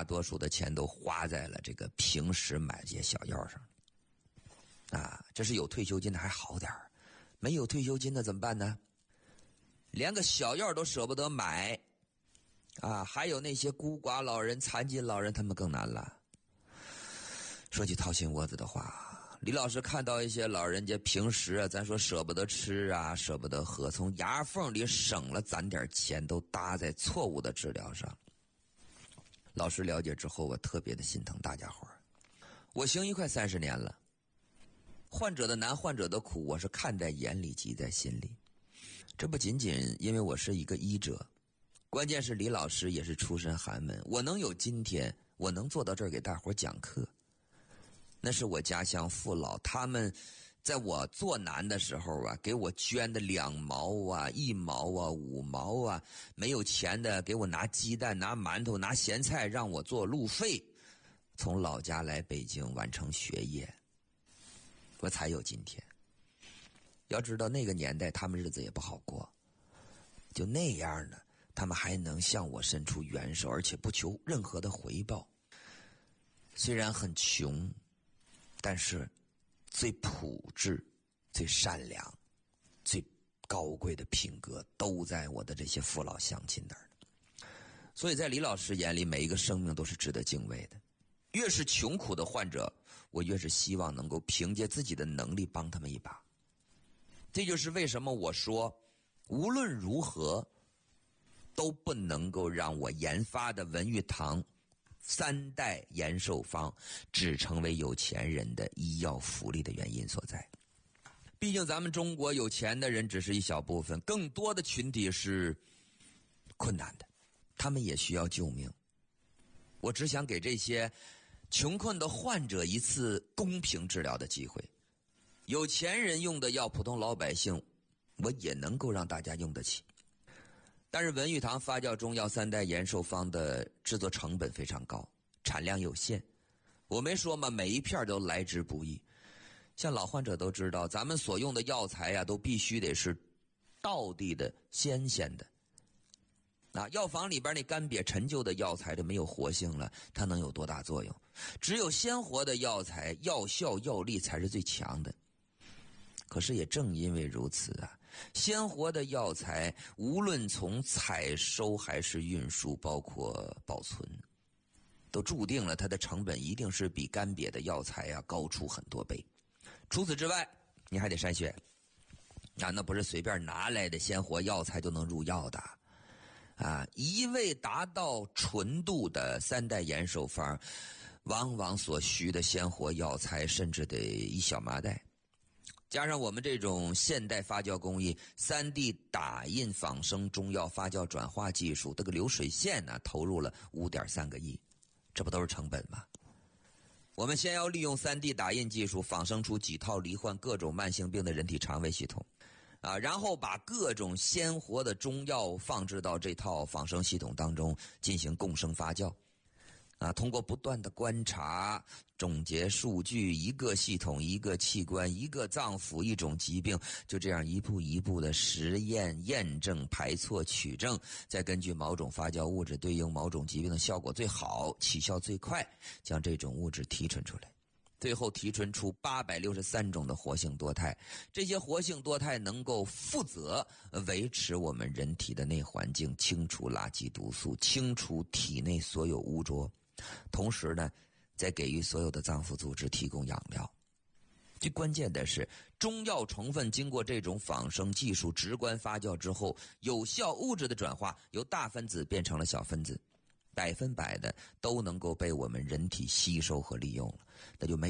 多数的钱都花在了这个平时买这些小药上。这是有退休金的还好点儿，没有退休金的怎么办呢？连个小药都舍不得买还有那些孤寡老人、残疾老人，他们更难了。说句掏心窝子的话，李老师看到一些老人家平时咱说舍不得吃舍不得喝，从牙缝里省了攒点钱都搭在错误的治疗上。老师了解之后，我特别的心疼大家伙儿。我行医快30年了，患者的难、患者的苦，我是看在眼里、记在心里。这不仅仅因为我是一个医者，关键是李老师也是出身寒门，我能有今天，我能坐到这儿给大伙儿讲课，那是我家乡父老他们在我做难的时候给我捐的2毛1毛5毛没有钱的给我拿鸡蛋、拿馒头、拿咸菜，让我做路费，从老家来北京完成学业，我才有今天。要知道那个年代他们日子也不好过，就那样的他们还能向我伸出援手，而且不求任何的回报。虽然很穷，但是最朴质、最善良、最高贵的品格都在我的这些父老乡亲那儿。所以在李老师眼里，每一个生命都是值得敬畏的。越是穷苦的患者，我越是希望能够凭借自己的能力帮他们一把。这就是为什么我说无论如何都不能够让我研发的文玉堂3代延寿方只成为有钱人的医药福利的原因所在。毕竟咱们中国有钱的人只是一小部分，更多的群体是困难的，他们也需要救命。我只想给这些穷困的患者一次公平治疗的机会。有钱人用的药，普通老百姓我也能够让大家用得起。但是文玉堂发酵中药3代延寿方的制作成本非常高，产量有限。我没说吗？每一片都来之不易。像老患者都知道，咱们所用的药材都必须得是道地的、新鲜的。药房里边那干瘪陈旧的药材就没有活性了，它能有多大作用？只有鲜活的药材，药效药力才是最强的。可是也正因为如此鲜活的药材无论从采收还是运输，包括保存，都注定了它的成本一定是比干瘪的药材高出很多倍。除此之外，你还得筛选那不是随便拿来的鲜活药材就能入药的一味达到纯度的3代延寿方，往往所需的鲜活药材甚至得一小麻袋。加上我们这种现代发酵工艺，3D 打印仿生中药发酵转化技术，这个流水线投入了5.3个亿，这不都是成本吗？我们先要利用 3D 打印技术仿生出几套罹患各种慢性病的人体肠胃系统然后把各种鲜活的中药放置到这套仿生系统当中进行共生发酵通过不断的观察、总结数据，一个系统、一个器官、一个脏腑、一种疾病，就这样一步一步的实验、验证、排错、取证，再根据某种发酵物质对应某种疾病的效果最好、起效最快，将这种物质提纯出来。最后提纯出863种的活性多肽，这些活性多肽能够负责维持我们人体的内环境，清除垃圾毒素，清除体内所有污浊，同时呢，再给予所有的脏腑组织提供养料。最关键的是，中药成分经过这种仿生技术直观发酵之后，有效物质的转化由大分子变成了小分子，100%的都能够被我们人体吸收和利用了，那就没